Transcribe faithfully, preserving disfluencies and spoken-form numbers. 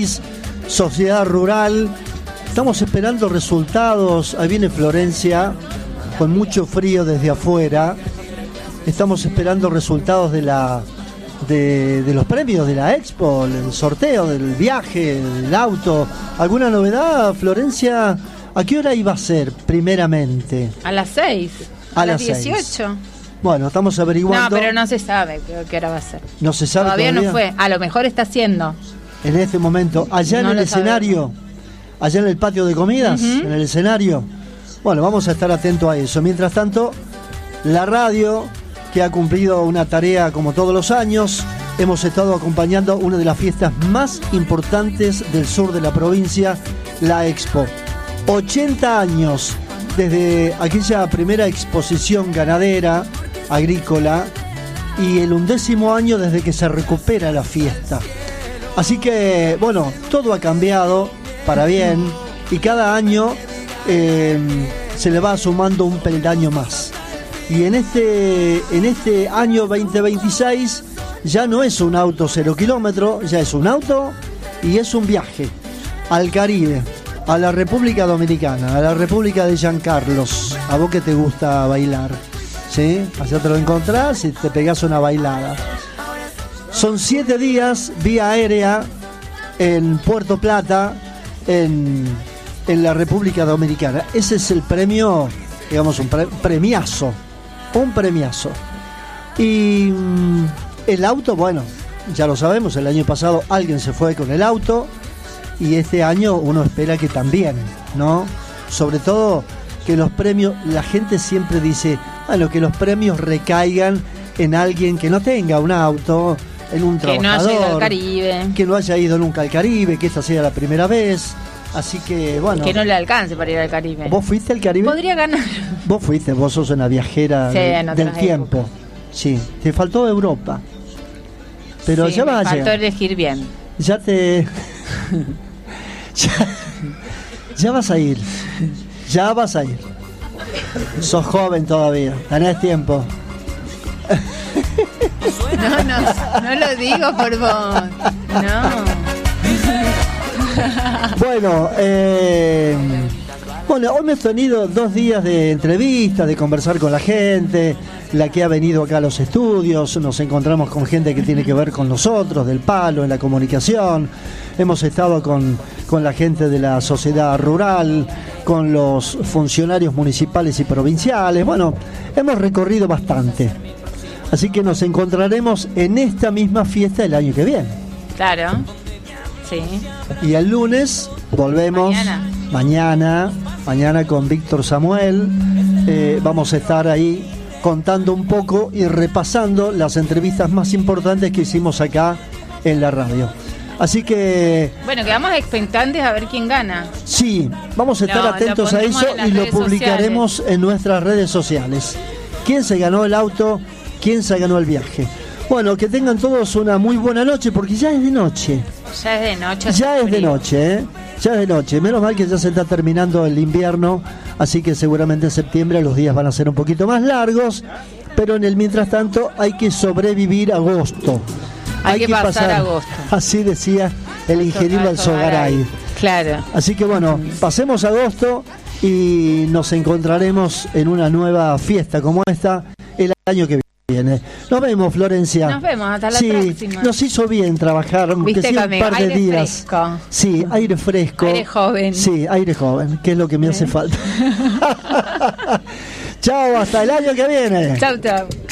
veintiséis, Sociedad Rural. Estamos esperando resultados. Ahí viene Florencia con mucho frío desde afuera. Estamos esperando resultados de la de, de los premios de la Expo, el sorteo del viaje, del auto. ¿Alguna novedad, Florencia? ¿A qué hora iba a ser primeramente? A las seis. A, a las las dieciocho. seis. Bueno, estamos averiguando. No, pero no se sabe qué, qué hora va a ser. No se sabe todavía. todavía. No fue. A lo mejor está haciendo. En este momento, allá No en lo el escenario, sabemos. allá en el patio de comidas, Uh-huh. en el escenario. Bueno, vamos a estar atentos a eso. Mientras tanto, la radio, que ha cumplido una tarea como todos los años, hemos estado acompañando una de las fiestas más importantes del sur de la provincia, la Expo. ochenta años desde aquella primera exposición ganadera, agrícola, y el undécimo año desde que se recupera la fiesta. Así que, bueno, todo ha cambiado para bien y cada año eh, se le va sumando un peldaño más. Y en este, en este año veinte veintiséis ya no es un auto cero kilómetro, ya es un auto y es un viaje al Caribe, a la República Dominicana, a la República de San Carlos. A vos que te gusta bailar, ¿sí? Allá te lo encontrás y te pegás una bailada. Son siete días vía aérea en Puerto Plata, en, en la República Dominicana. Ese es el premio, digamos, un pre- premiazo, un premiazo. Y mm, el auto, bueno, ya lo sabemos, el año pasado alguien se fue con el auto y este año uno espera que también, ¿no? Sobre todo que los premios, la gente siempre dice, bueno, que los premios recaigan en alguien que no tenga un auto, en un que trabajador, no haya ido al Caribe, que no haya ido nunca al Caribe, que esta sea la primera vez. Así que, bueno. que no le alcance para ir al Caribe. ¿Vos fuiste al Caribe? Podría ganar. Vos fuiste, vos sos una viajera Sí, de- en del otras tiempo. épocas. Sí, te faltó Europa. Pero Sí, ya me vas a faltó llegar. elegir bien. Ya te. ya, ya vas a ir. Ya vas a ir. Sos joven todavía, tenés tiempo. No, no, no lo digo por vos. No. Bueno, eh, bueno, hoy me he tenido dos días de entrevistas, de conversar con la gente, la que ha venido acá a los estudios, nos encontramos con gente que tiene que ver con nosotros, del palo, en la comunicación, hemos estado con, con la gente de la sociedad rural, con los funcionarios municipales y provinciales, bueno, hemos recorrido bastante, así que nos encontraremos en esta misma fiesta el año que viene. Claro. Sí. Y el lunes volvemos Mañana. mañana, mañana con Víctor Samuel. Eh, vamos a estar ahí contando un poco y repasando las entrevistas más importantes que hicimos acá en la radio. Así que Bueno, quedamos expectantes a ver quién gana. sí, vamos a estar Lo- atentos lo a pondremos eso en las y lo redes publicaremos en nuestras redes sociales. ¿Quién se ganó el auto? ¿Quién se ganó el viaje? Bueno, que tengan todos una muy buena noche porque ya es de noche. Ya es de noche. Ya hace es de frío. noche, ¿eh? Ya es de noche. Menos mal que ya se está terminando el invierno, así que seguramente en septiembre los días van a ser un poquito más largos, pero en el mientras tanto hay que sobrevivir agosto. Hay que pasar agosto. Así decía el ingeniero Alzogaray. Claro. Así que bueno, pasemos agosto y nos encontraremos en una nueva fiesta como esta el año que viene. Viene. Nos vemos, Florencia. Nos vemos, hasta la sí, próxima. Nos hizo bien trabajar, aunque Viste, sea un conmigo, par de aire días. fresco. Sí, aire fresco. Aire joven. Sí, aire joven, que es lo que me hace falta. Chao, hasta el año que viene. Chau, chau.